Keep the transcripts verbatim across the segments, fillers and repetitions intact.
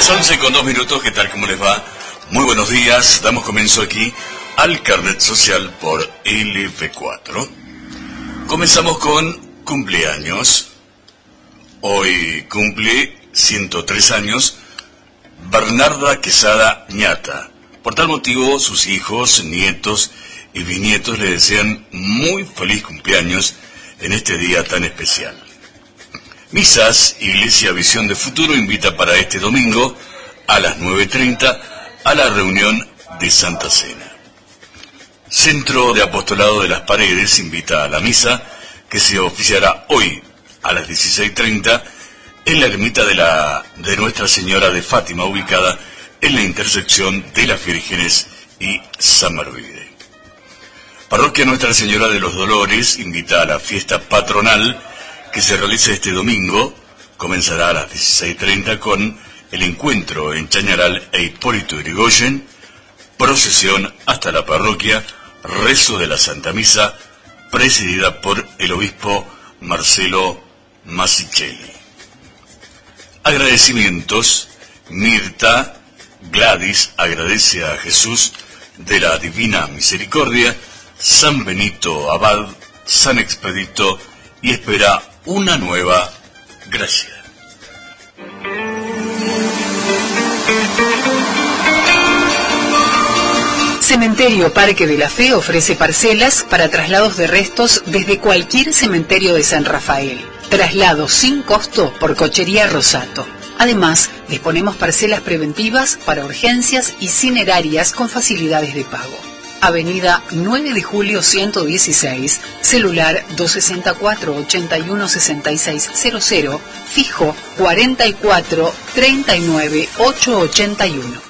once con dos minutos, ¿qué tal? ¿Cómo les va? Muy buenos días, damos comienzo aquí al Carnet Social por L V cuatro. Comenzamos con cumpleaños. Hoy cumple ciento tres años Bernarda Quesada Ñata. Por tal motivo, sus hijos, nietos y bisnietos le desean muy feliz cumpleaños en este día tan especial. Misas, Iglesia Visión de Futuro invita para este domingo a las nueve treinta a la reunión de Santa Cena. Centro de Apostolado de las Paredes invita a la misa que se oficiará hoy a las dieciséis treinta en la ermita de, la, de Nuestra Señora de Fátima, ubicada en la intersección de las Vírgenes y Samaruide. Parroquia Nuestra Señora de los Dolores invita a la fiesta patronal que se realiza este domingo. Comenzará a las dieciséis treinta con el encuentro en Chañaral e Hipólito Yrigoyen, procesión hasta la parroquia, rezo de la Santa Misa, presidida por el obispo Marcelo Massicelli. Agradecimientos. Mirta Gladys agradece a Jesús de la Divina Misericordia, San Benito Abad, San Expedito, y espera una nueva gracia. Cementerio Parque de la Fe ofrece parcelas para traslados de restos desde cualquier cementerio de San Rafael. Traslado sin costo por Cochería Rosato. Además, disponemos parcelas preventivas para urgencias y cinerarias con facilidades de pago. Avenida nueve de julio ciento dieciséis, celular dos seis cuatro, ocho uno seis seis cero cero, fijo cuarenta y cuatro, treinta y nueve, ochocientos ochenta y uno.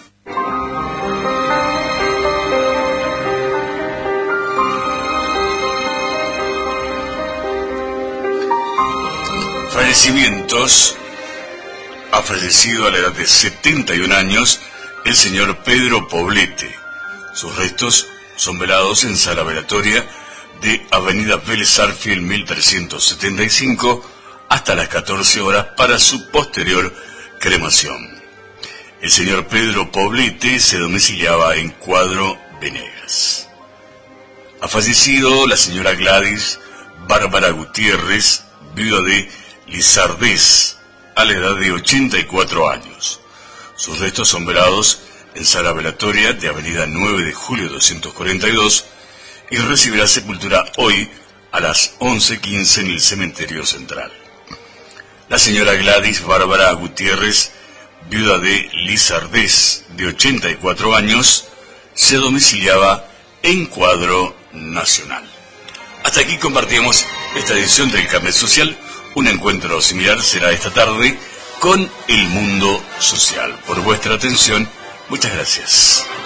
Fallecimientos. Ha fallecido a la edad de setenta y un años el señor Pedro Poblete. Sus restos son velados en sala velatoria de Avenida Vélez Sarsfield mil trescientos setenta y cinco hasta las catorce horas para su posterior cremación. El señor Pedro Poblete se domiciliaba en Cuadro Venegas. Ha fallecido la señora Gladys Bárbara Gutiérrez, viuda de Lizardés, a la edad de ochenta y cuatro años. Sus restos son velados en sala velatoria de Avenida nueve de julio doscientos cuarenta y dos y recibirá sepultura hoy a las once quince en el cementerio central. La señora Gladys Bárbara Gutiérrez, viuda de Lizardés, de ochenta y cuatro años, se domiciliaba en Cuadro Nacional. Hasta aquí compartimos esta edición del Carnet Social. Un encuentro similar será esta tarde con el Mundo Social. Por vuestra atención, muchas gracias.